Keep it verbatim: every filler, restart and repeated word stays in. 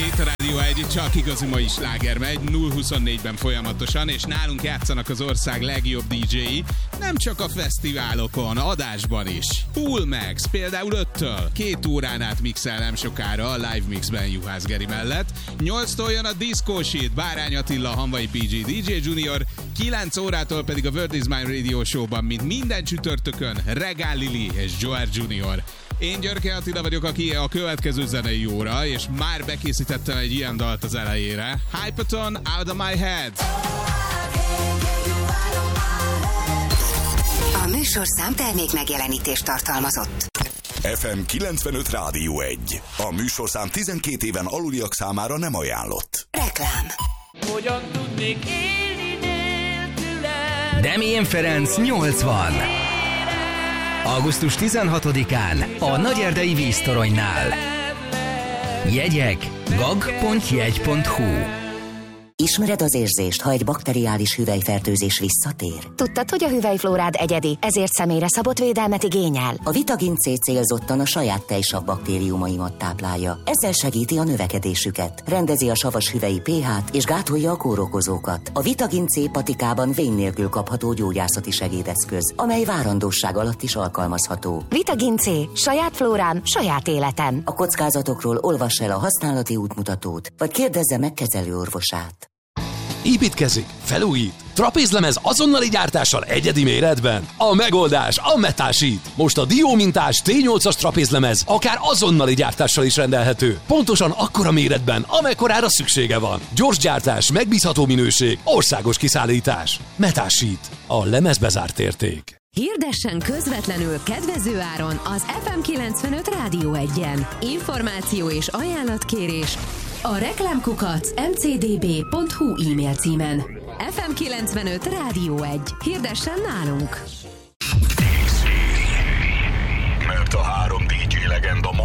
Itt a Rádió egy, csak igazi mai sláger megy, nulla huszonnégyben folyamatosan, és nálunk játszanak az ország legjobb dé dzséi, nem csak a fesztiválokon, adásban is. Pool Max például öttől, két órán át mixel nem sokára a Live Mixben Juhász Geri mellett, nyolctól jön a Disco Shit, Bárány Attila, Hanvai pé gé, dé dzsé Junior, kilenc órától pedig a World is Mine Radio Show-ban, mint minden csütörtökön, Regál Lili és Joel Junior. Én Györke Attila vagyok, aki a következő zenei óra, és már bekészítettem egy ilyen dalt az elejére. Hypaton, Out of My Head. A műsorszám termék megjelenítést tartalmazott. ef em kilencvenöt Rádió egy. A műsorszám tizenkét éven aluliak számára nem ajánlott. Reklám. Hogyan tudnék élni nélküled? Damien Ferenc nyolcvan. augusztus tizenhatodikán a Nagyerdei víztoronynál. Jegyek gag pont jegy pont hu. Ismered az érzést, ha egy bakteriális hüvelyfertőzés visszatér? Tudtad, hogy a hüvelyflórád egyedi, ezért személyre szabott védelmet igényel? A Vitagin C célzottan a saját tejsav baktériumaimat táplálja. Ezzel segíti a növekedésüket, rendezi a savas hüvelyi pé hát és gátolja a kórokozókat. A Vitagin C patikában vén nélkül kapható gyógyászati segédeszköz, amely várandóság alatt is alkalmazható. Vitagin C. Saját flórám, saját életem. A kockázatokról olvass el a használati útmutatót, vagy kérdezze meg kezelőorvosát. Építkezik, felújít, trapézlemez azonnali gyártással egyedi méretben. A megoldás a Metasheet. Most a Dio mintás té nyolcas trapézlemez akár azonnali gyártással is rendelhető. Pontosan akkora méretben, amekkorára szüksége van. Gyors gyártás, megbízható minőség, országos kiszállítás. Metasheet. A lemezbezárt érték. Hirdessen közvetlenül kedvező áron az ef em kilencvenöt Rádió egyen. Információ és ajánlatkérés a reklámkukac em cé dé bé pont hu e-mail címen. ef em kilencvenöt Rádió egy. Hirdessen nálunk!